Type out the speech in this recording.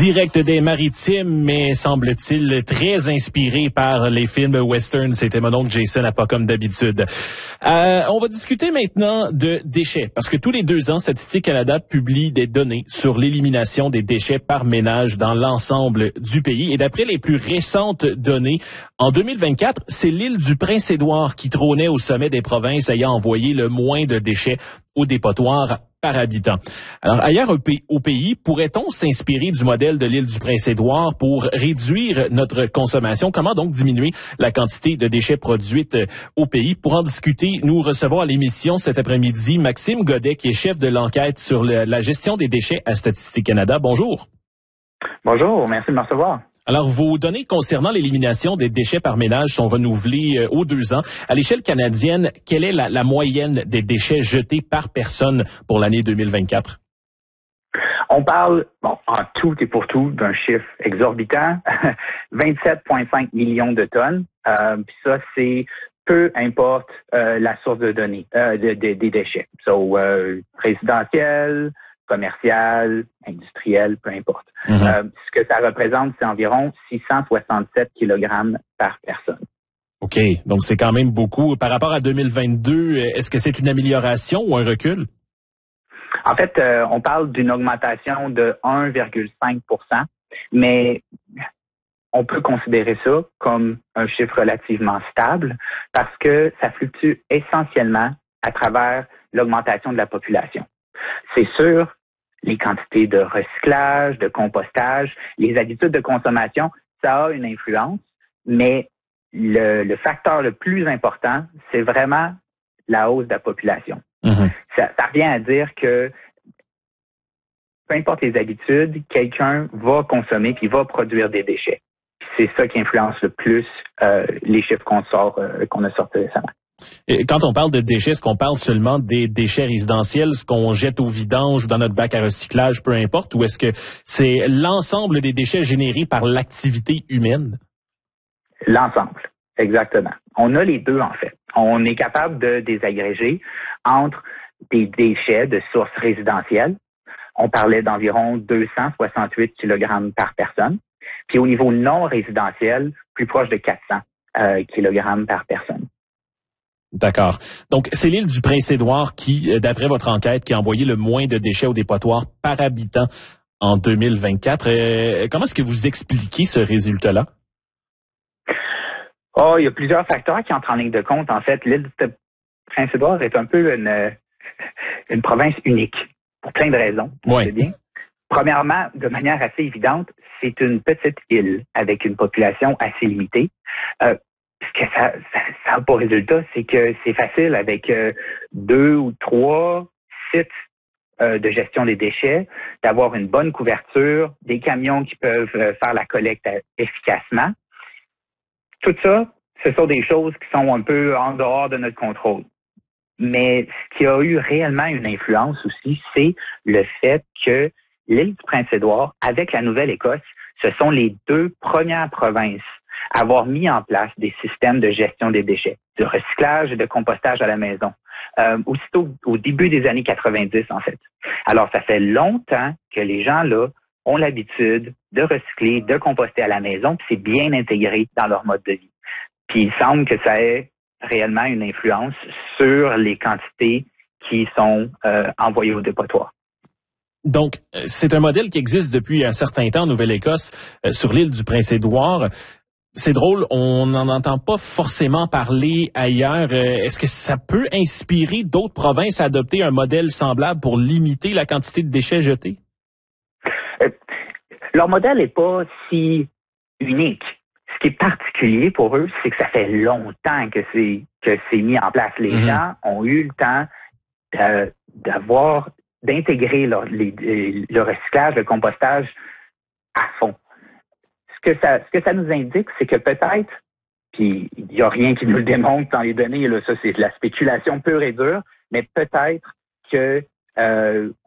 Direct des Maritimes, mais semble-t-il très inspiré par les films western. C'était mon oncle Jason, pas comme d'habitude. On va discuter maintenant de déchets, parce que tous les 2 ans, Statistique Canada publie des données sur l'élimination des déchets par ménage dans l'ensemble du pays. Et d'après les plus récentes données, en 2024, c'est l'île du Prince-Édouard qui trônait au sommet des provinces ayant envoyé le moins de déchets au dépotoir par habitant. Alors, ailleurs au pays, pourrait-on s'inspirer du modèle de l'île du Prince-Édouard pour réduire notre consommation? Comment donc diminuer la quantité de déchets produites au pays? Pour en discuter, nous recevons à l'émission cet après-midi Maxime Godet, qui est chef de l'enquête sur la gestion des déchets à Statistique Canada. Bonjour. Bonjour, merci de me recevoir. Alors, vos données concernant l'élimination des déchets par ménage sont renouvelées aux 2 ans. À l'échelle canadienne, quelle est la moyenne des déchets jetés par personne pour l'année 2024? On parle, en tout et pour tout, d'un chiffre exorbitant, 27,5 millions de tonnes. Puis ça, c'est peu importe la source de données, des déchets. Résidentiel, commercial, industriel, peu importe. Ce que ça représente, c'est environ 667 kg par personne. OK, donc c'est quand même beaucoup. Par rapport à 2022, est-ce que c'est une amélioration ou un recul? En fait, on parle d'une augmentation de 1,5 %, mais on peut considérer ça comme un chiffre relativement stable parce que ça fluctue essentiellement à travers l'augmentation de la population. C'est sûr, les quantités de recyclage, de compostage, les habitudes de consommation, ça a une influence, mais le facteur le plus important, c'est vraiment la hausse de la population. Ça revient à dire que peu importe les habitudes, quelqu'un va consommer puis va produire des déchets. C'est ça qui influence le plus les chiffres qu'on a sortis récemment. Et quand on parle de déchets, est-ce qu'on parle seulement des déchets résidentiels, ce qu'on jette au vidange ou dans notre bac à recyclage, peu importe, ou est-ce que c'est l'ensemble des déchets générés par l'activité humaine? L'ensemble, exactement. On a les deux, en fait. On est capable de désagréger entre des déchets de sources résidentielles. On parlait d'environ 268 kg par personne. Puis au niveau non résidentiel, plus proche de 400 kg par personne. D'accord. Donc, c'est l'île du Prince-Édouard qui, d'après votre enquête, qui a envoyé le moins de déchets au dépotoir par habitant en 2024. Comment est-ce que vous expliquez ce résultat-là? Il y a plusieurs facteurs qui entrent en ligne de compte. En fait, l'île du Prince-Édouard est un peu une province unique, pour plein de raisons. Oui. C'est bien. Premièrement, de manière assez évidente, c'est une petite île avec une population assez limitée. Ce que ça a pour résultat, c'est que c'est facile avec 2 ou 3 sites de gestion des déchets, d'avoir une bonne couverture, des camions qui peuvent faire la collecte efficacement. Tout ça, ce sont des choses qui sont un peu en dehors de notre contrôle. Mais ce qui a eu réellement une influence aussi, c'est le fait que l'île du Prince-Édouard, avec la Nouvelle-Écosse, ce sont les 2 premières provinces à avoir mis en place des systèmes de gestion des déchets, de recyclage et de compostage à la maison, aussitôt au début des années 90, en fait. Alors, ça fait longtemps que les gens, là, ont l'habitude de recycler, de composter à la maison, puis c'est bien intégré dans leur mode de vie. Puis il semble que ça ait réellement une influence sur les quantités qui sont envoyées au dépotoir. Donc, c'est un modèle qui existe depuis un certain temps en Nouvelle-Écosse, sur l'île du Prince-Édouard. C'est drôle, on n'en entend pas forcément parler ailleurs. Est-ce que ça peut inspirer d'autres provinces à adopter un modèle semblable pour limiter la quantité de déchets jetés? Leur modèle n'est pas si unique. Ce qui est particulier pour eux, c'est que ça fait longtemps que c'est mis en place. Les gens ont eu le temps d'intégrer le recyclage, le compostage à fond. Ce que ça nous indique, c'est que peut-être, puis il n'y a rien qui nous le démontre dans les données, là, ça c'est de la spéculation pure et dure, mais peut-être que